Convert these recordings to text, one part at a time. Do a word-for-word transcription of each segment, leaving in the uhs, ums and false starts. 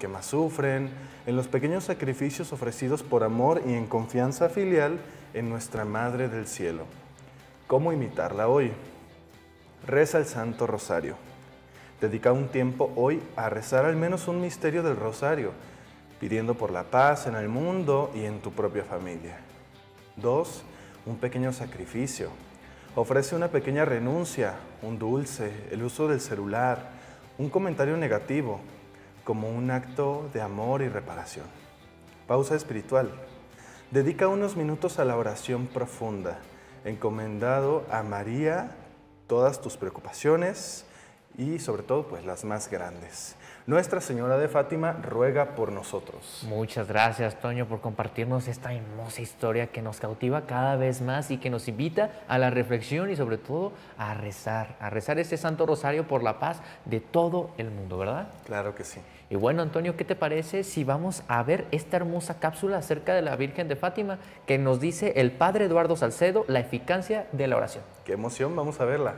que más sufren, en los pequeños sacrificios ofrecidos por amor y en confianza filial en nuestra Madre del Cielo. ¿Cómo imitarla hoy? Reza el Santo Rosario. Dedica un tiempo hoy a rezar al menos un misterio del Rosario, pidiendo por la paz en el mundo y en tu propia familia. Dos, un pequeño sacrificio. Ofrece una pequeña renuncia, un dulce, el uso del celular, un comentario negativo, como un acto de amor y reparación. Pausa espiritual. Dedica unos minutos a la oración profunda, encomendado a María todas tus preocupaciones y sobre todo pues las más grandes. Nuestra Señora de Fátima ruega por nosotros. Muchas gracias, Toño, por compartirnos esta hermosa historia que nos cautiva cada vez más y que nos invita a la reflexión y sobre todo a rezar, a rezar este Santo Rosario por la paz de todo el mundo, ¿verdad? Claro que sí. Y bueno, Antonio, ¿qué te parece si vamos a ver esta hermosa cápsula acerca de la Virgen de Fátima que nos dice el Padre Eduardo Salcedo, la eficacia de la oración? ¡Qué emoción! Vamos a verla.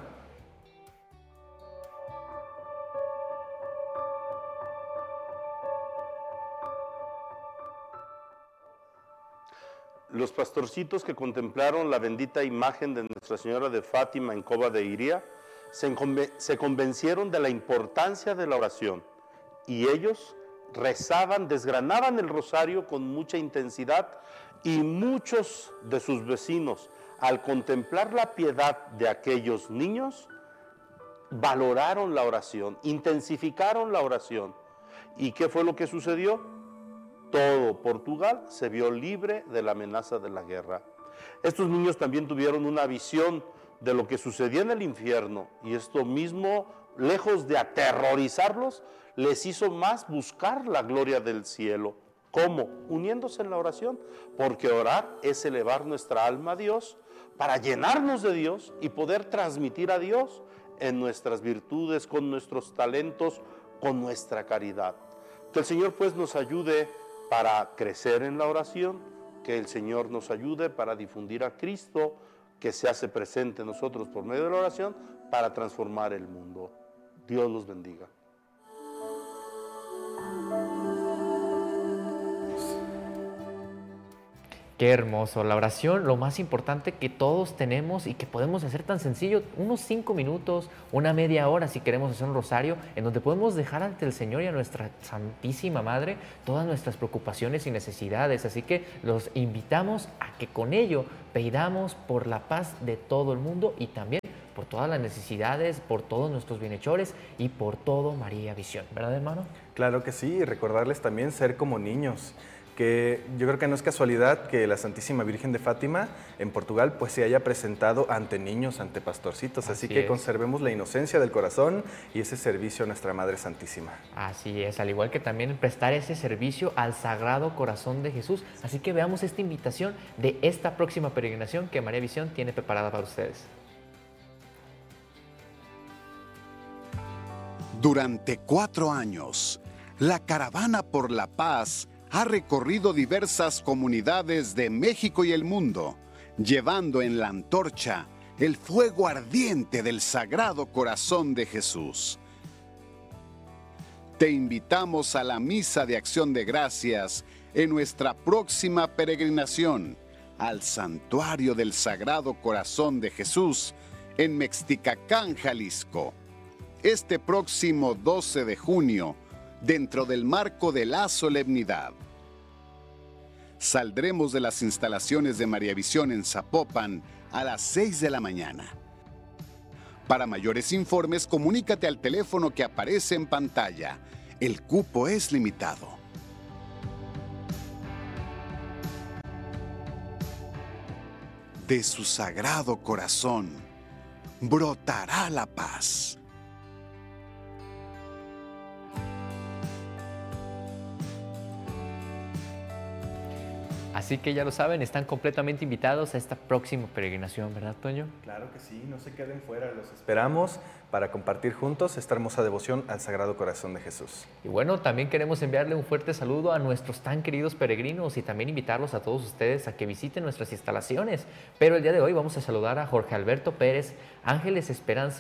Los pastorcitos que contemplaron la bendita imagen de Nuestra Señora de Fátima en Cova de Iría se, se convencieron de la importancia de la oración y ellos rezaban, desgranaban el rosario con mucha intensidad y muchos de sus vecinos, al contemplar la piedad de aquellos niños, valoraron la oración, intensificaron la oración. ¿Y qué fue lo que sucedió? Todo Portugal se vio libre de la amenaza de la guerra. Estos niños también tuvieron una visión de lo que sucedía en el infierno y esto mismo, lejos de aterrorizarlos, les hizo más buscar la gloria del cielo. ¿Cómo? Uniéndose en la oración, porque orar es elevar nuestra alma a Dios para llenarnos de Dios y poder transmitir a Dios en nuestras virtudes, con nuestros talentos, con nuestra caridad. Que el Señor pues nos ayude para crecer en la oración, que el Señor nos ayude para difundir a Cristo, que se hace presente en nosotros por medio de la oración, para transformar el mundo. Dios los bendiga. Qué hermoso, la oración, lo más importante que todos tenemos y que podemos hacer tan sencillo, unos cinco minutos, una media hora si queremos hacer un rosario, en donde podemos dejar ante el Señor y a nuestra Santísima Madre todas nuestras preocupaciones y necesidades. Así que los invitamos a que con ello pidamos por la paz de todo el mundo y también por todas las necesidades, por todos nuestros bienhechores y por todo María Visión, ¿verdad, hermano? Claro que sí, y recordarles también ser como niños, que yo creo que no es casualidad que la Santísima Virgen de Fátima en Portugal pues se haya presentado ante niños, ante pastorcitos, así, así que es. Conservemos la inocencia del corazón y ese servicio a nuestra Madre Santísima. Así es, al igual que también prestar ese servicio al Sagrado Corazón de Jesús, así que veamos esta invitación de esta próxima peregrinación que María Visión tiene preparada para ustedes. Durante cuatro años, la Caravana por la Paz ha recorrido diversas comunidades de México y el mundo, llevando en la antorcha el fuego ardiente del Sagrado Corazón de Jesús. Te invitamos a la Misa de Acción de Gracias en nuestra próxima peregrinación al Santuario del Sagrado Corazón de Jesús en Mexticacán, Jalisco. Este próximo doce de junio, dentro del marco de la solemnidad. Saldremos de las instalaciones de María Visión en Zapopan a las seis de la mañana. Para mayores informes, comunícate al teléfono que aparece en pantalla. El cupo es limitado. De su sagrado corazón brotará la paz. Así que ya lo saben, están completamente invitados a esta próxima peregrinación, ¿verdad, Toño? Claro que sí, no se queden fuera, los esperamos para compartir juntos esta hermosa devoción al Sagrado Corazón de Jesús. Y bueno, también queremos enviarle un fuerte saludo a nuestros tan queridos peregrinos y también invitarlos a todos ustedes a que visiten nuestras instalaciones. Pero el día de hoy vamos a saludar a Jorge Alberto Pérez, Ángeles Esperanza,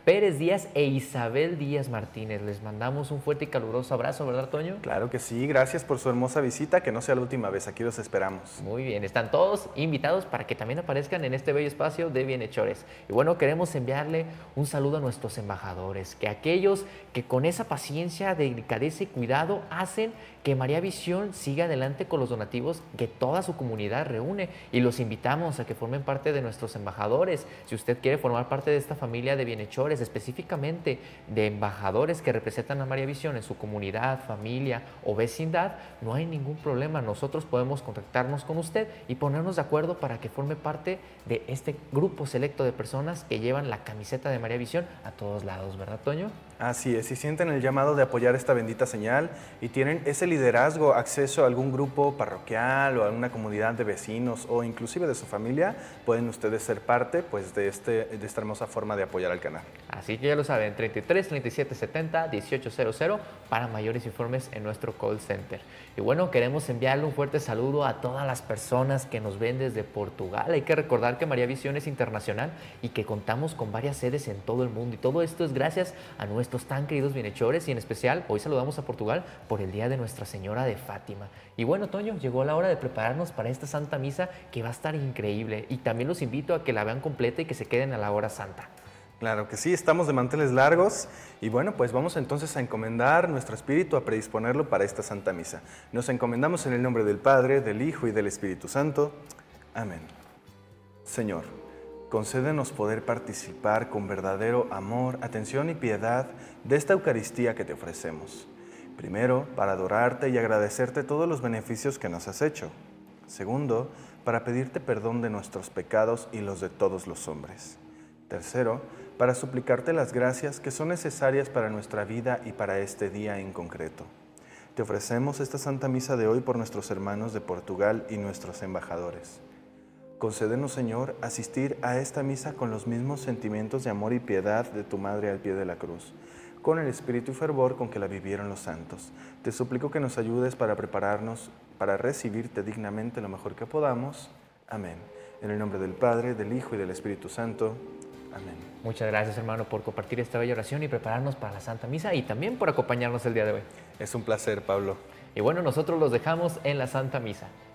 Pérez Díaz e Isabel Díaz Martínez. Les mandamos un fuerte y caluroso abrazo, ¿verdad, Toño? Claro que sí, gracias por su hermosa visita, que no sea la última vez, aquí los esperamos. Muy bien, están todos invitados para que también aparezcan en este bello espacio de Bienhechores. Y bueno, queremos enviarle un saludo a nuestros embajadores, que aquellos que con esa paciencia, delicadeza y cuidado hacen que María Visión siga adelante con los donativos que toda su comunidad reúne, y los invitamos a que formen parte de nuestros embajadores. Si usted quiere formar parte de esta familia de Bienhechores, específicamente de embajadores que representan a María Visión en su comunidad, familia o vecindad, no hay ningún problema. Nosotros podemos contactarnos con usted y ponernos de acuerdo para que forme parte de este grupo selecto de personas que llevan la camiseta de María Visión a todos lados, ¿verdad, Toño? Así es, si sienten el llamado de apoyar esta bendita señal y tienen ese liderazgo, acceso a algún grupo parroquial o a una comunidad de vecinos o inclusive de su familia, pueden ustedes ser parte pues, de, este, de esta hermosa forma de apoyar al canal. Así que ya lo saben, treinta y tres, treinta y siete, setenta, dieciocho cero cero para mayores informes en nuestro call center. Y bueno, queremos enviarle un fuerte saludo a todas las personas que nos ven desde Portugal. Hay que recordar que María Visión es internacional y que contamos con varias sedes en todo el mundo, y todo esto es gracias a nuestros tan queridos bienhechores, y en especial hoy saludamos a Portugal por el Día de Nuestra Señora de Fátima. Y bueno, Toño, llegó la hora de prepararnos para esta Santa Misa, que va a estar increíble, y también los invito a que la vean completa y que se queden a la hora santa. Claro que sí, estamos de manteles largos y bueno, pues vamos entonces a encomendar nuestro espíritu, a predisponerlo para esta Santa Misa. Nos encomendamos en el nombre del Padre, del Hijo y del Espíritu Santo. Amén. Señor, concédenos poder participar con verdadero amor, atención y piedad de esta Eucaristía que te ofrecemos. Primero, para adorarte y agradecerte todos los beneficios que nos has hecho. Segundo, para pedirte perdón de nuestros pecados y los de todos los hombres. Tercero, para suplicarte las gracias que son necesarias para nuestra vida y para este día en concreto. Te ofrecemos esta Santa Misa de hoy por nuestros hermanos de Portugal y nuestros embajadores. Concédenos, Señor, asistir a esta misa con los mismos sentimientos de amor y piedad de tu Madre al pie de la cruz, con el espíritu y fervor con que la vivieron los santos. Te suplico que nos ayudes para prepararnos para recibirte dignamente lo mejor que podamos. Amén. En el nombre del Padre, del Hijo y del Espíritu Santo. Amén. Muchas gracias, hermano, por compartir esta bella oración y prepararnos para la Santa Misa, y también por acompañarnos el día de hoy. Es un placer, Pablo. Y bueno, nosotros los dejamos en la Santa Misa.